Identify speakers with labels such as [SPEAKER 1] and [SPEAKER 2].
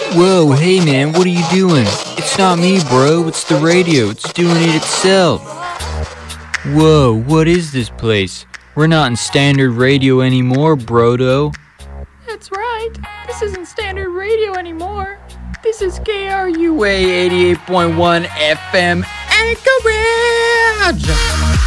[SPEAKER 1] Whoa, hey man, what are you doing? It's not me, bro. It's the radio. It's doing it itself. Whoa, what is this place? We're not in standard radio anymore, brodo.
[SPEAKER 2] That's right. This isn't standard radio anymore. This is KRUA 88.1 FM Anchorage.